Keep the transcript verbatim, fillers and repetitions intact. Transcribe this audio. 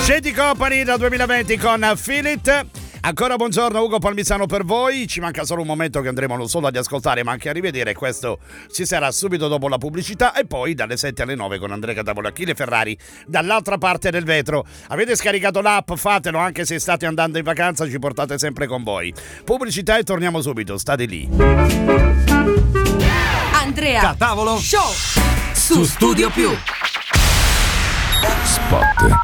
Shady Company da duemilaventi con Feel It. Ancora buongiorno, Ugo Palmisano per voi. Ci manca solo un momento che andremo non solo ad ascoltare ma anche a rivedere. Questo ci sarà subito dopo la pubblicità e poi dalle sette alle nove con Andrea Catavola, Achille Ferrari dall'altra parte del vetro. Avete scaricato l'app? Fatelo, anche se state andando in vacanza, ci portate sempre con voi. Pubblicità e torniamo subito, state lì. Andrea Catavolo Show su Studio Più. Spot.